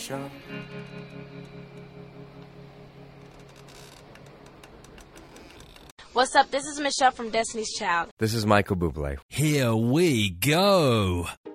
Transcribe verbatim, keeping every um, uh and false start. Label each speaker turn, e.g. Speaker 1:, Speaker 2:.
Speaker 1: Michelle?
Speaker 2: What's up? This is Michelle from Destiny's Child.
Speaker 1: This is Michael Bublé.
Speaker 3: Here we go.